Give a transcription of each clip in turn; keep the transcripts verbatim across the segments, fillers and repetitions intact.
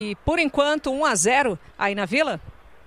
E por enquanto um a zero aí na Vila?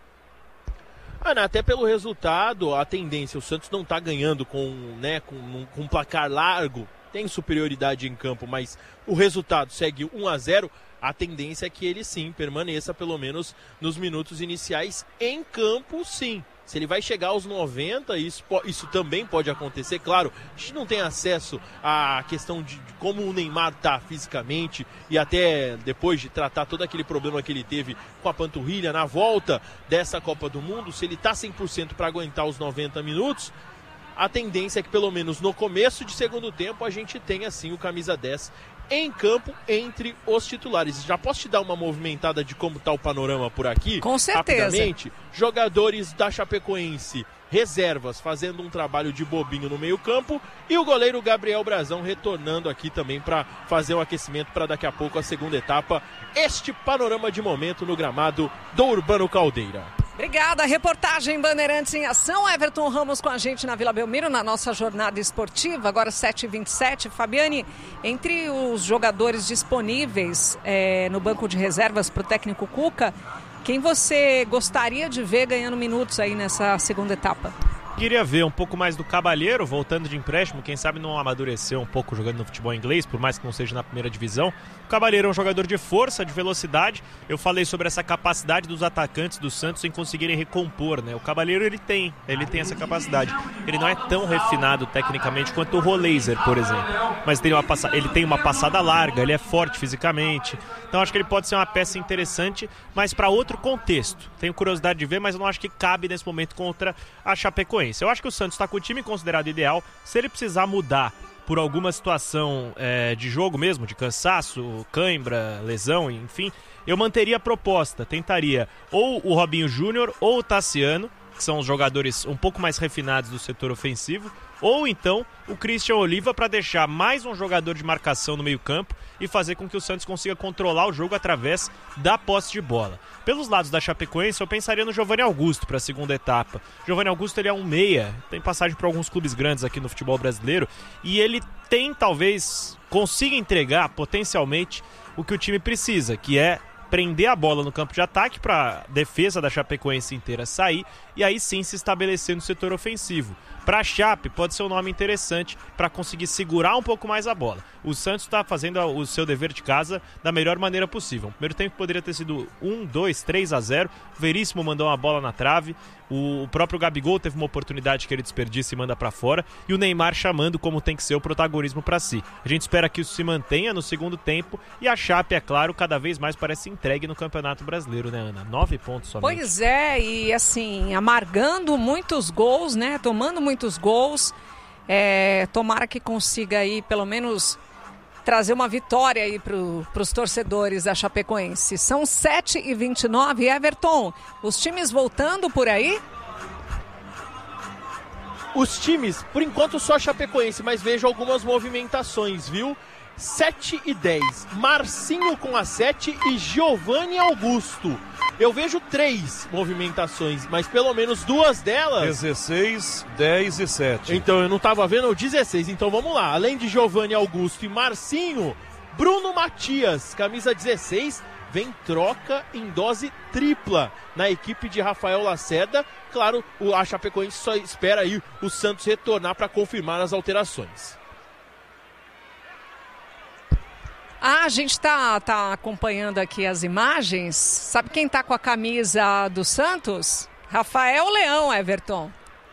Ana, até pelo resultado, a tendência, o Santos não está ganhando com, né, com, com um placar largo, tem superioridade em campo, mas o resultado segue um a zero, a tendência é que ele sim permaneça pelo menos nos minutos iniciais em campo, sim. Se ele vai chegar aos noventa, isso, isso também pode acontecer. Claro, a gente não tem acesso à questão de, de como o Neymar está fisicamente e até depois de tratar todo aquele problema que ele teve com a panturrilha na volta dessa Copa do Mundo, se ele está cem por cento para aguentar os noventa minutos, a tendência é que pelo menos no começo de segundo tempo a gente tenha sim o camisa dez em campo entre os titulares. Já posso te dar uma movimentada de como está o panorama por aqui? Com certeza. Rapidamente, jogadores da Chapecoense, reservas, fazendo um trabalho de bobinho no meio campo, e o goleiro Gabriel Brazão retornando aqui também para fazer um aquecimento para daqui a pouco a segunda etapa. Este panorama de momento no gramado do Urbano Caldeira. Obrigada, reportagem Bandeirantes em Ação, Everton Ramos com a gente na Vila Belmiro, na nossa jornada esportiva, agora sete e vinte e sete. Fabiane, entre os jogadores disponíveis é, no banco de reservas para o técnico Cuca, quem você gostaria de ver ganhando minutos aí nessa segunda etapa? Queria ver um pouco mais do Cabalheiro, voltando de empréstimo, quem sabe não amadureceu um pouco jogando no futebol inglês, por mais que não seja na primeira divisão. O Cabalheiro é um jogador de força, de velocidade. Eu falei sobre essa capacidade dos atacantes do Santos em conseguirem recompor, né? O Cabalheiro ele tem, ele tem essa capacidade. Ele não é tão refinado tecnicamente quanto o Roleiser, por exemplo, mas tem uma passa... ele tem uma passada larga, ele é forte fisicamente. Então acho que ele pode ser uma peça interessante, mas para outro contexto. Tenho curiosidade de ver, mas eu não acho que cabe nesse momento contra a Chapecoense. Eu acho que o Santos está com o time considerado ideal. Se ele precisar mudar por alguma situação é, de jogo mesmo, de cansaço, cãibra, lesão, enfim, eu manteria a proposta. Tentaria ou o Robinho Júnior ou o Tassiano, que são os jogadores um pouco mais refinados do setor ofensivo, ou então o Christian Oliva para deixar mais um jogador de marcação no meio campo e fazer com que o Santos consiga controlar o jogo através da posse de bola. Pelos lados da Chapecoense, eu pensaria no Giovanni Augusto para a segunda etapa. Giovanni Augusto ele é um meia, tem passagem por alguns clubes grandes aqui no futebol brasileiro, e ele tem, talvez, consiga entregar potencialmente o que o time precisa, que é prender a bola no campo de ataque para a defesa da Chapecoense inteira sair e aí sim se estabelecer no setor ofensivo. Para a Chape pode ser um nome interessante para conseguir segurar um pouco mais a bola. O Santos está fazendo o seu dever de casa da melhor maneira possível. O primeiro tempo poderia ter sido um, dois, três a zero. Veríssimo mandou uma bola na trave. O próprio Gabigol teve uma oportunidade que ele desperdiça e manda para fora. E o Neymar chamando como tem que ser o protagonismo para si. A gente espera que isso se mantenha no segundo tempo. E a Chape, é claro, cada vez mais parece entregue no Campeonato Brasileiro, né, Ana? Nove pontos somente. Pois é, e assim, amargando muitos gols, né? Tomando muitos gols. É, tomara que consiga aí, pelo menos, trazer uma vitória aí para os torcedores da Chapecoense. São sete e vinte e nove. Everton, os times voltando por aí? Os times, por enquanto só a Chapecoense, mas vejo algumas movimentações, viu? sete e dez. Marcinho com a sete e Giovanni Augusto. Eu vejo três movimentações, mas pelo menos duas delas... dezesseis, dez e sete. Então, eu não estava vendo o dezesseis. Então, vamos lá. Além de Giovanni Augusto e Marcinho, Bruno Matias, camisa dezesseis, vem troca em dose tripla na equipe de Rafael Lacerda. Claro, a Chapecoense só espera aí o Santos retornar para confirmar as alterações. Ah, a gente está tá acompanhando aqui as imagens. Sabe quem está com a camisa do Santos? Rafael Leão, Everton.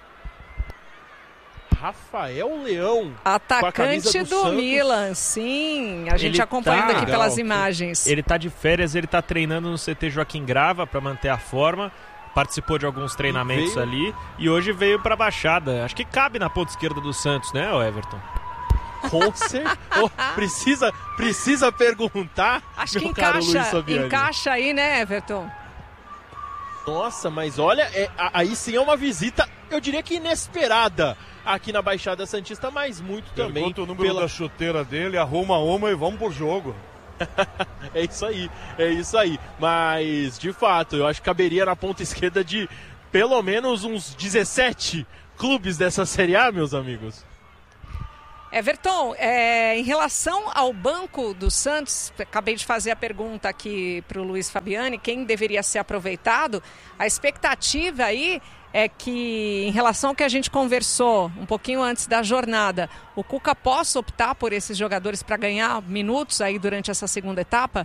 Rafael Leão. Atacante do, do Milan, sim. A gente ele acompanhando tá, aqui legal, pelas imagens. Ele está de férias, ele está treinando no C T Joaquim Grava para manter a forma. Participou de alguns treinamentos ali e hoje veio para a Baixada. Acho que cabe na ponta esquerda do Santos, né, Everton? Com certeza. Oh, precisa, precisa perguntar. Acho que encaixa, encaixa aí, né, Everton? Nossa, mas olha, é, aí sim é uma visita, eu diria que inesperada aqui na Baixada Santista, mas muito também. Pergunta o número pela... da chuteira dele, arruma uma e vamos pro jogo. É isso aí, é isso aí. Mas, de fato, eu acho que caberia na ponta esquerda de pelo menos uns dezessete clubes dessa Série A, meus amigos. Everton, é, em relação ao banco do Santos, acabei de fazer a pergunta aqui para o Luiz Fabiani, quem deveria ser aproveitado, a expectativa aí é que, em relação ao que a gente conversou um pouquinho antes da jornada, o Cuca possa optar por esses jogadores para ganhar minutos aí durante essa segunda etapa?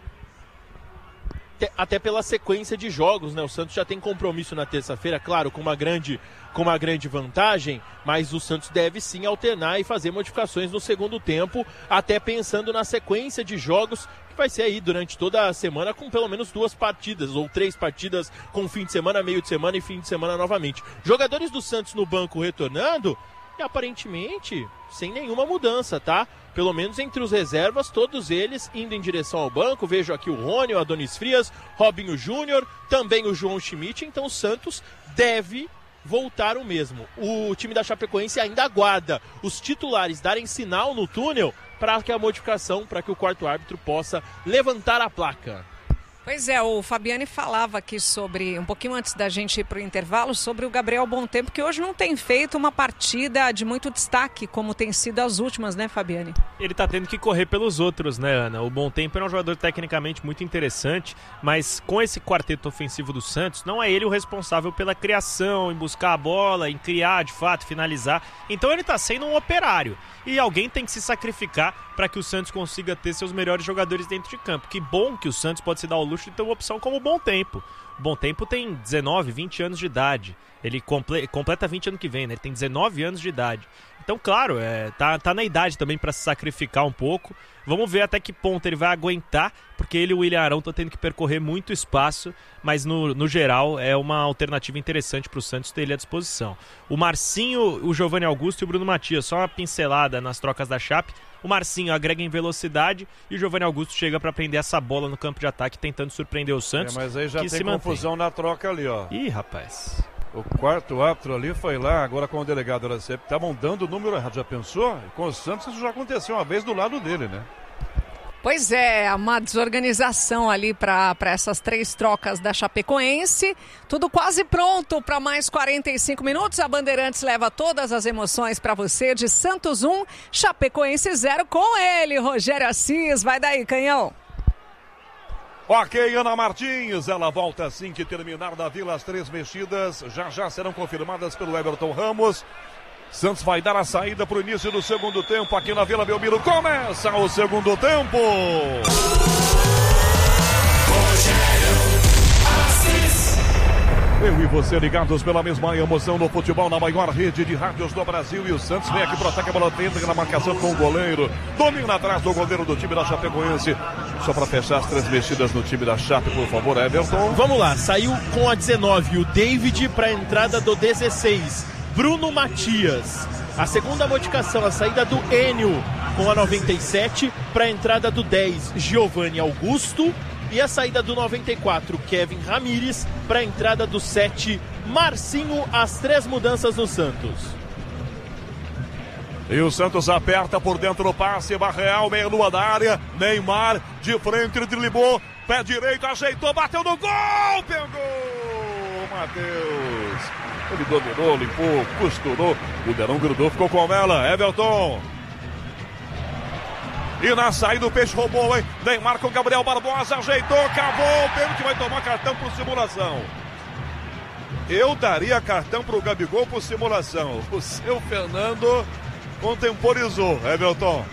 Até pela sequência de jogos, né? O Santos já tem compromisso na terça-feira, claro, com uma grande, com uma grande vantagem, mas o Santos deve sim alternar e fazer modificações no segundo tempo, até pensando na sequência de jogos que vai ser aí durante toda a semana, com pelo menos duas partidas, ou três partidas com fim de semana, meio de semana e fim de semana novamente. Jogadores do Santos no banco retornando, e aparentemente sem nenhuma mudança, tá? Pelo menos entre os reservas, todos eles indo em direção ao banco. Vejo aqui o Rony, o Adonis Frias, Robinho Júnior, também o João Schmidt. Então o Santos deve voltar o mesmo. O time da Chapecoense ainda aguarda os titulares darem sinal no túnel para que a modificação, para que o quarto árbitro possa levantar a placa. Pois é, o Fabiani falava aqui sobre, um pouquinho antes da gente ir para o intervalo, sobre o Gabriel Bontempo, que hoje não tem feito uma partida de muito destaque, como tem sido as últimas, né, Fabiani? Ele tá tendo que correr pelos outros, né, Ana? O Bontempo é um jogador tecnicamente muito interessante, mas com esse quarteto ofensivo do Santos, não é ele o responsável pela criação, em buscar a bola, em criar, de fato, finalizar. Então ele tá sendo um operário. E alguém tem que se sacrificar para que o Santos consiga ter seus melhores jogadores dentro de campo. Que bom que o Santos pode se dar ao luxo de ter uma opção como o Bontempo. O Bontempo tem dezenove, vinte anos de idade. Ele comple- completa vinte ano que vem, né? Ele tem dezenove anos de idade. Então, claro, é, tá, tá na idade também para se sacrificar um pouco. Vamos ver até que ponto ele vai aguentar, porque ele e o William Arão estão tendo que percorrer muito espaço, mas no, no geral é uma alternativa interessante para o Santos ter ele à disposição. O Marcinho, o Giovanni Augusto e o Bruno Matias, só uma pincelada nas trocas da Chape. O Marcinho agrega em velocidade e o Giovanni Augusto chega para prender essa bola no campo de ataque, tentando surpreender o Santos. É, mas aí já que tem se confusão mantém. Na troca ali, ó. Ih, rapaz. O quarto árbitro ali foi lá, agora com o delegado da C E P. Estavam dando o número errado, já pensou? Com o Santos isso já aconteceu uma vez do lado dele, né? Pois é, uma desorganização ali para essas três trocas da Chapecoense. Tudo quase pronto para mais quarenta e cinco minutos. A Bandeirantes leva todas as emoções para você de Santos um, Chapecoense zero com ele, Rogério Assis. Vai daí, canhão. Ok, Ana Martins, ela volta assim que terminar da Vila. As três mexidas já já serão confirmadas pelo Everton Ramos. Santos vai dar a saída para o início do segundo tempo aqui na Vila Belmiro. Começa o segundo tempo. Eu e você ligados pela mesma emoção no futebol, na maior rede de rádios do Brasil. E o Santos vem aqui para o ataque, a bola tenta na marcação com o goleiro. Domina atrás do goleiro do time da Chapecoense. Só para fechar as três mexidas no time da Chape, por favor, Everton. Vamos lá, saiu com a dezenove o David para a entrada do dezesseis, Bruno Matias. A segunda modificação, a saída do Enio com a noventa e sete para a entrada do dez, Giovanni Augusto. E a saída do noventa e quatro, Kevin Ramírez, para a entrada do sete, Marcinho. As três mudanças no Santos. E o Santos aperta por dentro do passe, Barreal, meia lua da área, Neymar, de frente, ele driblou, pé direito, ajeitou, bateu no gol, pegou, Matheus. Ele dominou, limpou, costurou, o Derão grudou, ficou com ela, Everton. E na saída o Peixe roubou, hein? Neymar com Gabriel Barbosa, ajeitou, cavou, o pênalti vai tomar cartão por simulação. Eu daria cartão pro Gabigol por simulação. O seu Fernando contemporizou, Everton.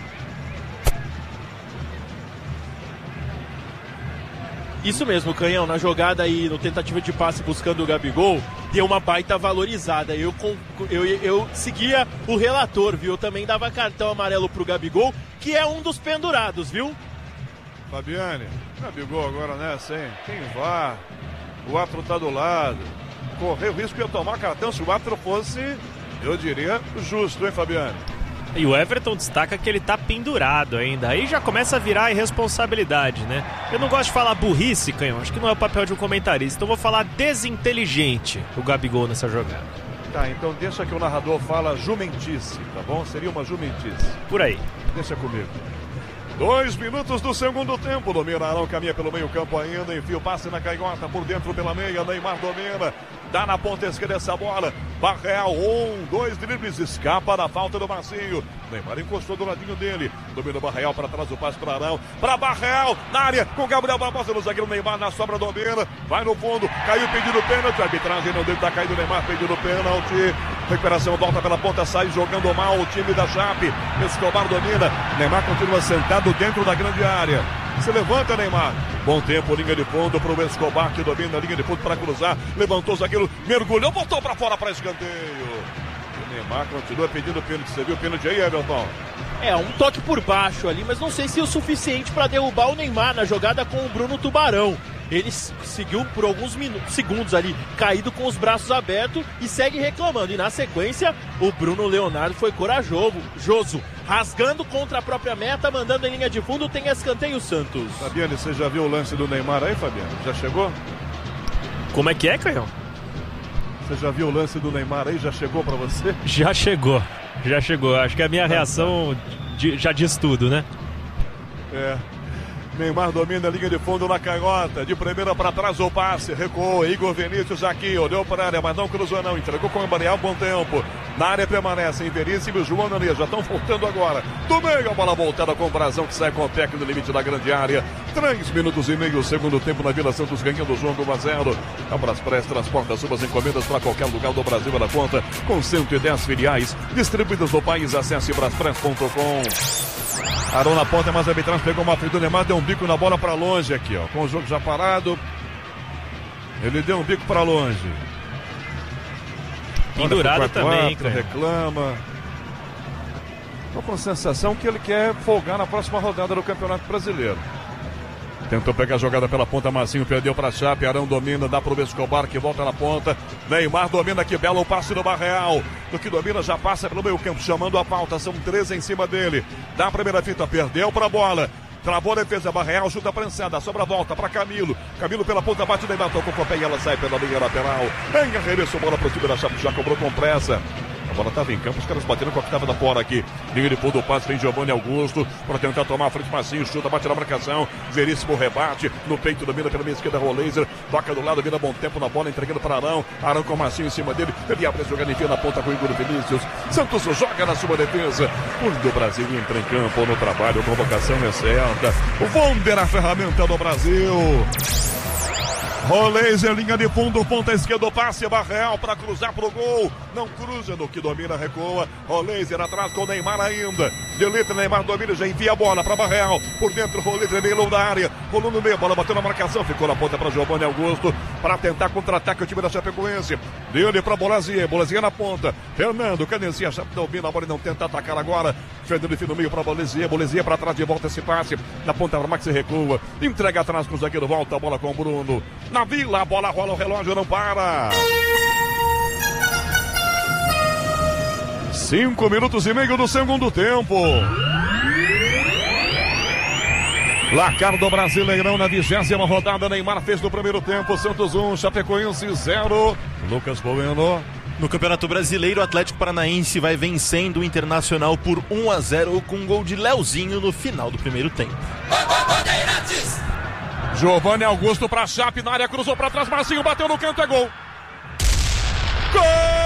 Isso mesmo, Canhão, na jogada aí, no tentativa de passe buscando o Gabigol, deu uma baita valorizada. Eu, eu, eu seguia o relator, viu? Eu também dava cartão amarelo pro Gabigol, que é um dos pendurados, viu? Fabiane, Gabigol agora, né, sem quem vá, o árbitro tá do lado, correu o risco de tomar cartão se o árbitro fosse, eu diria, justo, hein, Fabiane? E o Everton destaca que ele tá pendurado ainda. Aí já começa a virar irresponsabilidade, né? Eu não gosto de falar burrice, Canhão. Acho que não é o papel de um comentarista. Então vou falar desinteligente o Gabigol nessa jogada. Tá, então deixa que o narrador fala jumentice, tá bom? Seria uma jumentice. Por aí. Deixa comigo. Dois minutos do segundo tempo. Domina Arão, caminha pelo meio campo ainda. Enfia o passe na canhota por dentro pela meia. Neymar domina. Dá na ponta esquerda essa bola. Barreal, um, dois dribles. Escapa da falta do Marcinho. Neymar encostou do ladinho dele. Domina o Barreal para trás, o passe para Arão. Para Barreal, na área, com Gabriel Barbosa no zagueiro Neymar, na sobra domina. Vai no fundo, caiu pedindo pênalti. A arbitragem não deu, tá caído o Neymar, pedindo pênalti. Recuperação, volta pela ponta, sai jogando mal o time da Chape. Escobar domina. Neymar continua sentado dentro da grande área. Se levanta, Neymar. Bom tempo, linha de fundo para o Escobar, que domina a linha de fundo para cruzar. Levantou o zagueiro, mergulhou, botou para fora para escanteio. O Neymar continua pedindo pênalti. Você viu o pênalti aí, Everton? É, um toque por baixo ali, mas não sei se é o suficiente para derrubar o Neymar na jogada com o Bruno Tubarão. Ele seguiu por alguns minutos, segundos ali, caído com os braços abertos e segue reclamando. E na sequência, o Bruno Leonardo foi corajoso, joso, rasgando contra a própria meta, mandando em linha de fundo, tem escanteio Santos. Fabiane, você já viu o lance do Neymar aí, Fabiane? Já chegou? Como é que é, Canhão? Você já viu o lance do Neymar aí? Já chegou pra você? Já chegou, já chegou. Acho que a minha reação já diz tudo, né? É. Neymar domina a linha de fundo na canhota. De primeira para trás o passe. Recuou. Igor Vinícius aqui. Olhou para a área, mas não cruzou não. Entregou com o Gabriel. Bom tempo. Na área permanecem Veríssimo e João Nani. Já estão voltando agora. Do meio a bola voltada com o Brazão, que sai com o técnico no limite da grande área. Três minutos e meio. Segundo tempo na Vila Santos, ganhando o jogo um a zero. A Braspress transporta suas encomendas para qualquer lugar do Brasil na conta. Com cento e dez filiais distribuídas no país. Acesse braspress ponto com. Arão na ponta, mas a arbitragem pegou uma frente do Neymar, deu um bico na bola para longe aqui, ó. Com o jogo já parado, ele deu um bico para longe. Pendurado também, cara. Reclama. Tô com a sensação que ele quer folgar na próxima rodada do Campeonato Brasileiro. Tentou pegar a jogada pela ponta, Marcinho perdeu para a Chape. Arão domina, dá pro Escobar que volta na ponta. Neymar domina aqui, belo o passe do Barreal. No que domina já passa pelo meio campo, chamando a pauta. São treze em cima dele. Dá a primeira fita, perdeu para a bola. Travou a defesa, Barreal, chuta prensada, sobra a volta para Camilo. Camilo pela ponta, bate, Neymar tocou com o pé e ela sai pela linha lateral. Em arremesso, bola pro time da Chape, já cobrou com pressa. A bola estava em campo, os caras bateram com a que estava da fora aqui. Linha de fundo, o passe vem Giovanni Augusto para tentar tomar a frente, Marcinho, chuta, bate na marcação. Veríssimo rebate, no peito domina pela minha esquerda, Roleiser, toca do lado, vira bom tempo na bola, entregando para Arão. Arão com o Marcinho em cima dele, ele abre a jogada e enfia na ponta com o Igor Vinícius. Santos joga na sua defesa. Quando o Brasil entra em campo no trabalho, a convocação é certa. O Wonder, a ferramenta do Brasil. Roleiser, linha de fundo, ponta esquerda, passe, Barreal para cruzar pro gol. Não cruza, no que domina, recua. Roleiser atrás com o Neymar ainda. Delita, Neymar domina, já envia a bola para Barreal. Por dentro, Roleiser, meio da área. Rolou no meio, bola bateu na marcação. Ficou na ponta para Giovanni Augusto. Para tentar contra-ataque o time da Chapecoense. Dele para Bolazier, Bolazier na ponta. Fernando, Cadencia, Chape domina a bola e não tenta atacar agora. Fernando enfim no meio para Bolazier. Bolazier para trás, de volta esse passe. Na ponta para Max recua. Entrega atrás com o zagueiro, volta a bola com o Bruno. Na Vila, a bola rola, o relógio não para. Cinco minutos e meio do segundo tempo. Placar do Brasileirão na vigésima rodada. Neymar fez no primeiro tempo. Santos um, Chapecoense zero. Lucas Bueno. No Campeonato Brasileiro, o Atlético Paranaense vai vencendo o Internacional por um a zero com um gol de Leozinho no final do primeiro tempo. Giovanni Augusto para Chape na área, cruzou para trás, Marcinho bateu no canto, é gol. Gol!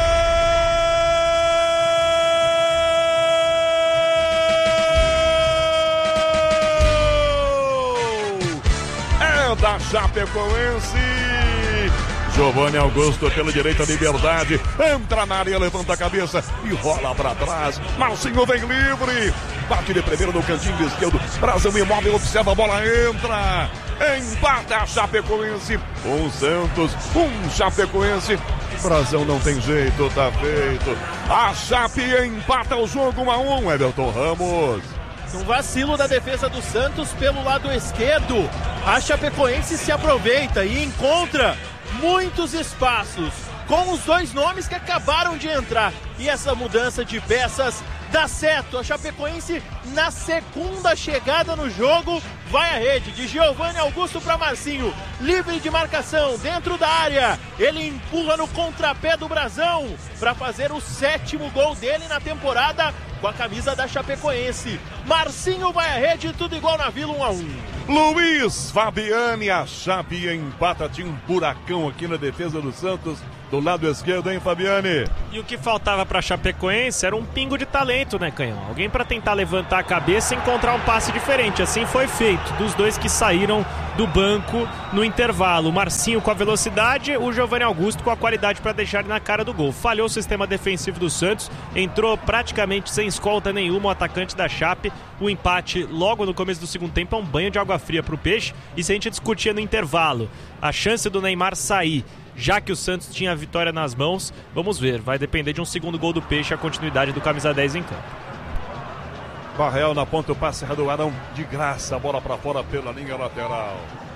É da Chapecoense. Giovanni Augusto pela direita, Liberdade, entra na área, levanta a cabeça e rola para trás. Marcinho vem livre, bate de primeiro no cantinho esquerdo. Brasil imóvel, observa a bola, entra. Empata a Chapecoense, um Santos, um Chapecoense. Brasil não tem jeito, tá feito. A Chape empata o jogo um a um, Everton Ramos. Um vacilo da defesa do Santos pelo lado esquerdo. A Chapecoense se aproveita e encontra muitos espaços com os dois nomes que acabaram de entrar. E essa mudança de peças dá certo. A Chapecoense, na segunda chegada no jogo, vai à rede de Giovanni Augusto para Marcinho. Livre de marcação, dentro da área. Ele empurra no contrapé do Brazão para fazer o sétimo gol dele na temporada com a camisa da Chapecoense. Marcinho vai à rede, tudo igual na Vila, um a um. Luiz Fabiane, a Chape empata, tinha um buracão aqui na defesa do Santos. do lado esquerdo, hein, Fabiane? E o que faltava para Chapecoense era um pingo de talento, né, Canhão? Alguém para tentar levantar a cabeça e encontrar um passe diferente. Assim foi feito, dos dois que saíram do banco no intervalo. O Marcinho com a velocidade, o Giovanni Augusto com a qualidade para deixar ele na cara do gol. Falhou o sistema defensivo do Santos, entrou praticamente sem escolta nenhuma o atacante da Chape. O empate logo no começo do segundo tempo é um banho de água fria para o Peixe. E se a gente discutia no intervalo a chance do Neymar sair, já que o Santos tinha a vitória nas mãos, vamos ver, vai depender de um segundo gol do Peixe, a continuidade do camisa dez em campo. Barreal na ponta, o passe do Arão de graça, bola para fora pela linha lateral.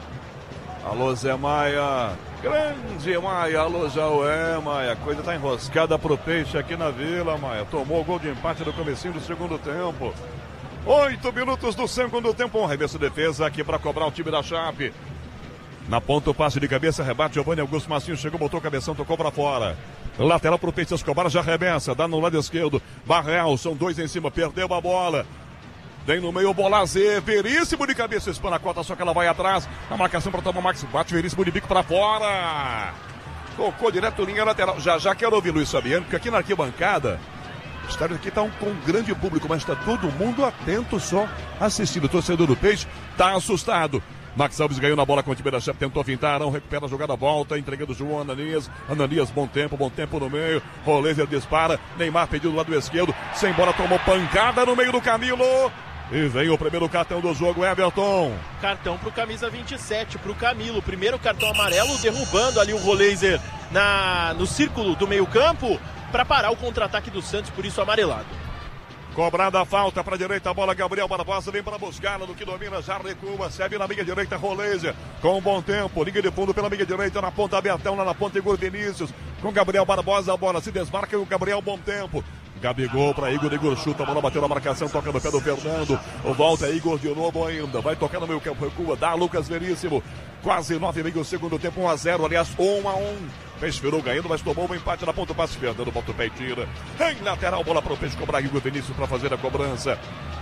Alô Zé Maia, grande Maia, alô Jaué, Maia, a coisa tá enroscada pro Peixe aqui na Vila, Maia, tomou o gol de empate no comecinho do segundo tempo. Oito minutos do segundo tempo, um arremesso de defesa aqui para cobrar o time da Chape. Na ponta o passe de cabeça, rebate, Giovanni Augusto Marcinho chegou, botou o cabeção, tocou pra fora. Lateral pro Peixe, Escobar já arremessa, dá no lado esquerdo. Barreal, são dois em cima, perdeu a bola. Vem no meio, Bolazê, Veríssimo de cabeça, espana a cota, só que ela vai atrás. Na marcação pra tomar o Max, bate Veríssimo de bico pra fora. Tocou direto linha lateral. Já já quero ouvir Luiz Fabiano, porque aqui na arquibancada, o estádio aqui tá um, com um grande público, mas tá todo mundo atento só assistindo. O torcedor do Peixe tá assustado. Max Alves ganhou na bola com o time da Chape, tentou fintar, não recupera a jogada, volta, entregando o João Ananias. Ananias, bom tempo, bom tempo no meio. Rolezer dispara, Neymar pediu do lado esquerdo, sem bola, tomou pancada no meio do Camilo. E vem o primeiro cartão do jogo, Everton. Cartão pro camisa vinte e sete, pro Camilo. Primeiro cartão amarelo, derrubando ali o Rolezer na, no círculo do meio campo, para parar o contra-ataque do Santos, por isso amarelado. Cobrada a falta para a direita, a bola Gabriel Barbosa vem para buscá-la, no que domina, já recua, serve na linha direita, Rolezer, com bom tempo, linha de fundo pela linha direita, na ponta Bertão, lá na ponta Igor Vinícius, com Gabriel Barbosa, a bola se desmarca e o Gabriel, bom tempo. Gabigol para Igor, Igor chuta, a bola bateu na marcação, toca no pé do Fernando, o volta é Igor de novo ainda, vai tocar no meio campo, recua, dá Lucas Veríssimo, quase nove e meio segundo tempo, um a zero, aliás, um a um. Peixe virou ganhando, mas tomou um empate na ponta, passe Fernando, bota o pé e tira. Em lateral, bola para o Peixe cobrar, Igor Vinícius para fazer a cobrança.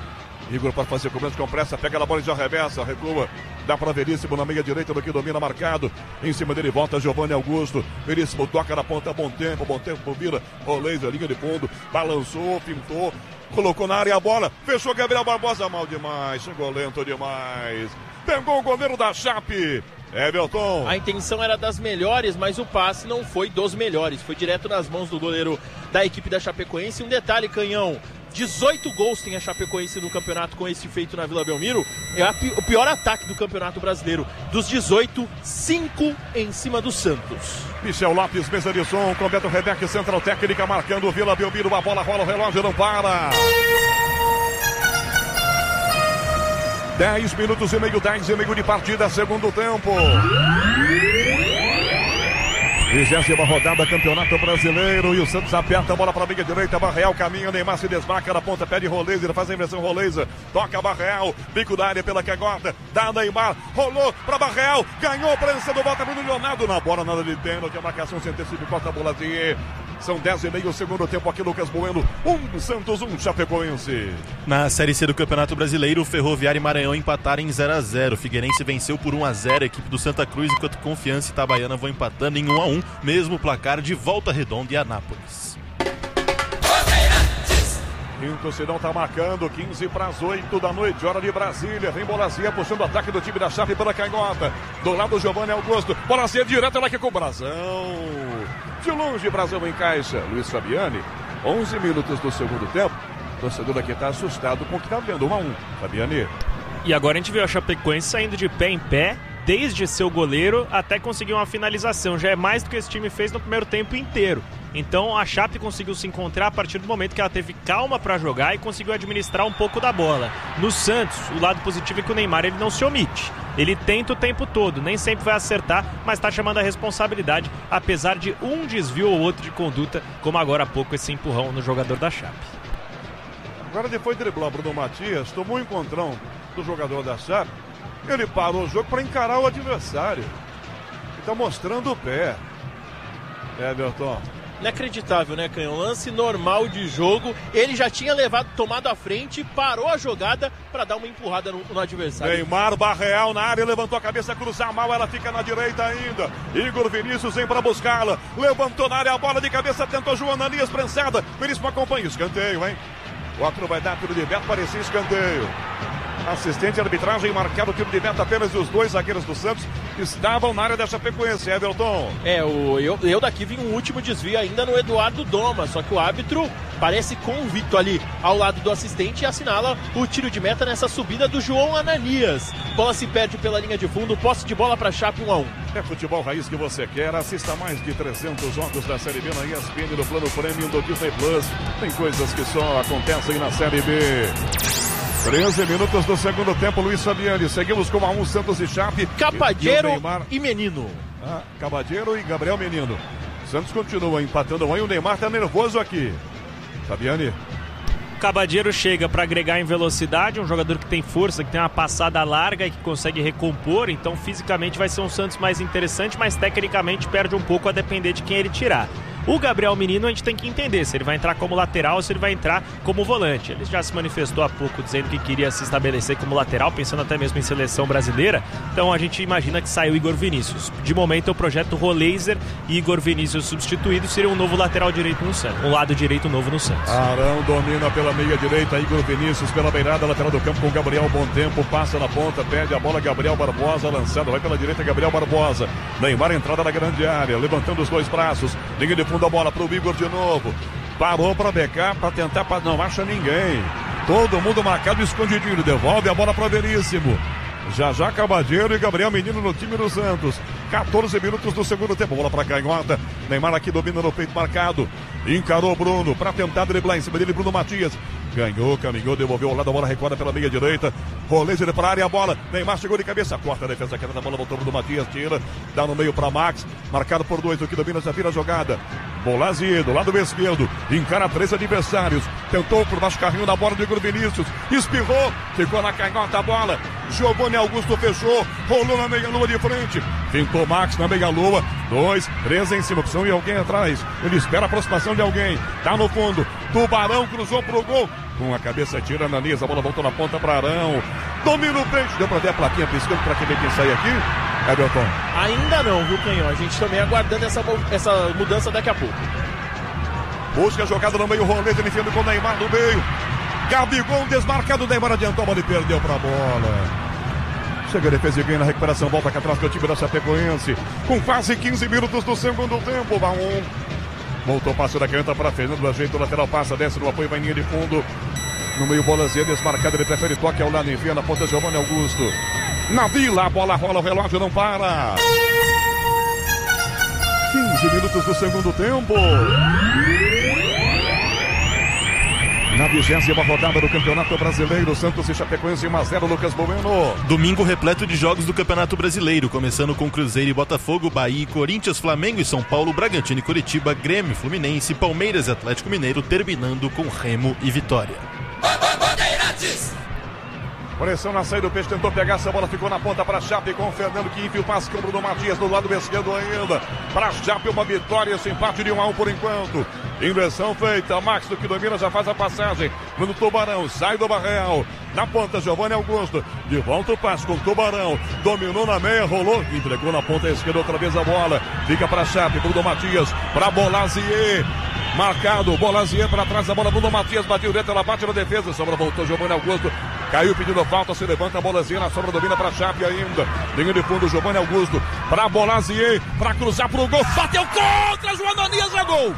Igor para fazer a cobrança com pressa, pega na bola e já arremessa, recua. Dá para Veríssimo na meia direita, no que domina marcado. Em cima dele volta Giovanni Augusto. Veríssimo toca na ponta, bom tempo, bom tempo, vira. Rolezer, linha de fundo, balançou, pintou. Colocou na área a bola, fechou Gabriel Barbosa, mal demais, chegou lento demais. Pegou o goleiro da Chape. Everton. A intenção era das melhores, mas o passe não foi dos melhores. Foi direto nas mãos do goleiro da equipe da Chapecoense. Um detalhe, Canhão, dezoito gols tem a Chapecoense no campeonato com esse feito na Vila Belmiro. É a, o pior ataque do campeonato brasileiro. Dos dezoito, cinco em cima do Santos. Michel Lopes, mesa de som, com Beto Rebeck, central técnica, marcando o Vila Belmiro. A bola rola, o relógio não para. dez minutos e meio, dez e meio de partida, segundo tempo. vigésima rodada, Campeonato Brasileiro. E o Santos aperta a bola para a linha direita. Barreal caminha, Neymar se desmarca na ponta, pede Rolezer, faz a inversão Rolezer. Toca Barreal, bico da área pela canhota. Dá Neymar, rolou para Barreal, ganhou a presença do volta Bruno Leonardo. Na bola, nada de pênalti, a marcação se antecipa, corta a bola de... São dez e meio, segundo tempo aqui, Lucas Bueno. Um Santos, um Chapecoense. Na Série C do Campeonato Brasileiro, o Ferroviário e Maranhão empataram em zero a zero. Figueirense venceu por um a zero a equipe do Santa Cruz, enquanto Confiança e Itabaiana vão empatando em um a um. Mesmo placar de Volta Redonda e Anápolis. Quinto Sidão tá marcando, quinze para as oito da noite, hora de Brasília. Vem Bolazia puxando o ataque do time da Chape pela canhota. Do lado do Giovanni Augusto. Bolazia direto lá que com o Brasão. De longe, Brasão encaixa. Luiz Fabiani, onze minutos do segundo tempo. O torcedor aqui tá assustado com o que tá vendo. um a um. Fabiani. E agora a gente viu a Chapecoense saindo de pé em pé, desde seu goleiro até conseguir uma finalização. Já é mais do que esse time fez no primeiro tempo inteiro. Então a Chape conseguiu se encontrar a partir do momento que ela teve calma para jogar e conseguiu administrar um pouco da bola. No Santos, o lado positivo é que o Neymar ele não se omite. Ele tenta o tempo todo, nem sempre vai acertar, mas está chamando a responsabilidade, apesar de um desvio ou outro de conduta, como agora há pouco esse empurrão no jogador da Chape. Agora depois de driblar Bruno Matias, tomou um encontrão do jogador da Chape. Ele parou o jogo para encarar o adversário. Ele está mostrando o pé. Everton. Inacreditável, né, Canhão? Lance normal de jogo. Ele já tinha levado, tomado a frente, parou a jogada para dar uma empurrada no, no adversário. Neymar, Barreal na área, levantou a cabeça, cruzar mal, ela fica na direita ainda. Igor Vinícius vem para buscá-la. Levantou na área a bola de cabeça, tentou João Ananias, prensada. Veríssimo acompanha, escanteio, hein? O outro vai dar tiro de meta, parecia escanteio. Assistente de arbitragem marcado o tiro de meta, apenas os dois zagueiros do Santos estavam na área da Chapecoense, Everton. É, o, eu, eu daqui vi um último desvio ainda no Eduardo Doma, só que o árbitro parece convicto ali ao lado do assistente e assinala o tiro de meta nessa subida do João Ananias. Bola se perde pela linha de fundo, posse de bola para Chape um a um. É futebol raiz que você quer, assista mais de trezentos jogos da Série B na E S P N no plano Premium do Disney Plus. Tem coisas que só acontecem na Série B. treze minutos do segundo tempo, Luiz Fabiani. Seguimos com a um, Santos e Chape. Cabadeiro e, e Menino. Ah, Cabadeiro e Gabriel Menino. Santos continua empatando um e o Neymar tá nervoso aqui. Fabiani. Cabadeiro chega para agregar em velocidade, um jogador que tem força, que tem uma passada larga e que consegue recompor, então fisicamente vai ser um Santos mais interessante, mas tecnicamente perde um pouco a depender de quem ele tirar. O Gabriel Menino a gente tem que entender se ele vai entrar como lateral ou se ele vai entrar como volante. Ele já se manifestou há pouco dizendo que queria se estabelecer como lateral, pensando até mesmo em seleção brasileira. Então a gente imagina que saiu Igor Vinícius. De momento é o projeto Roleiser e Igor Vinícius substituído seria um novo lateral direito no Santos. Um lado direito novo no Santos. Arão domina pela meia direita, Igor Vinícius pela beirada, lateral do campo com Gabriel Bom Tempo, passa na ponta, pede a bola Gabriel Barbosa, lançado, vai pela direita Gabriel Barbosa. Neymar entrada na grande área, levantando os dois braços, linha de fundo a bola para o Igor de novo. Parou para becar, para tentar, pra... não acha ninguém. Todo mundo marcado, escondidinho. Devolve a bola para Veríssimo. Já já Cabadeiro e Gabriel Menino no time do Santos. quatorze minutos do segundo tempo. Bola para Canhota. Neymar aqui domina no peito marcado. Encarou Bruno para tentar driblar em cima dele. Bruno Matias. Ganhou, caminhou, devolveu ao lado, a bola recuada pela meia direita. Roleiser para a área, a bola. Neymar chegou de cabeça, corta a defesa, queda da bola, voltou do Matias, tira, dá no meio para Max, marcado por dois, o que domina, já vira a jogada. Bolazzi do lado esquerdo, encara três adversários, tentou por baixo carrinho na bola do Igor Vinícius, espirrou, ficou na canhota a bola. Giovanni Augusto fechou, rolou na meia-lua de frente, pintou Max na meia-lua, dois, três em cima, opção e alguém atrás. Ele espera a aproximação de alguém, tá no fundo. Tubarão cruzou pro gol. Com a cabeça tira, Ananias, a bola voltou na ponta para Arão. Domina o peixe. Deu para ver a plaquinha piscando para quem vem quem sair aqui? Everton. Ainda não, viu, Canhão? A gente também aguardando essa, essa mudança daqui a pouco. Busca a jogada no meio, Roleta enfiando com o Neymar no meio. Gabigol desmarcado, Neymar adiantou a bola e perdeu para a bola. Chega a defesa e ganha na recuperação. Volta aqui atrás do time da Chapecoense. Com quase quinze minutos do segundo tempo. Vai um. Voltou, passo da canhota para Fernando, ajeita o lateral, passa, desce no apoio, vai em linha de fundo. No meio, Bolazzi, desmarcado, ele prefere toque ao lado, enfia na ponta, Giovanni Augusto. Na Vila, a bola rola, o relógio não para. quinze minutos do segundo tempo. Na vigésima rodada do Campeonato Brasileiro, Santos e Chapecoense um a zero, Lucas Bueno. Domingo repleto de jogos do Campeonato Brasileiro, começando com Cruzeiro e Botafogo, Bahia e Corinthians, Flamengo e São Paulo, Bragantino e Curitiba, Grêmio, Fluminense, Palmeiras e Atlético Mineiro, terminando com Remo e Vitória. Pressão na saída, o Peixe tentou pegar essa bola, ficou na ponta para Chape com o Fernando, que enfia o passe com o Bruno Matias do lado esquerdo ainda. Para Chape uma vitória, esse empate de um a um por enquanto. Inversão feita, Max do que domina já faz a passagem. No Tubarão, sai do Barreal. Na ponta, Giovanni Augusto. De volta o passe com o Tubarão. Dominou na meia, rolou, entregou na ponta esquerda outra vez a bola. Fica para Chape, Bruno Matias, para Bolazzi. Marcado, Bolazzi para trás da bola, Bruno Matias bateu dentro, ela bate na defesa, sobra voltou Giovanni Augusto, caiu pedindo falta, se levanta a Bolazzi na sobra, domina para Chape ainda, linha de fundo, Giovanni Augusto, para Bolazzi, para cruzar pro gol, bateu contra, João Ananias, é gol!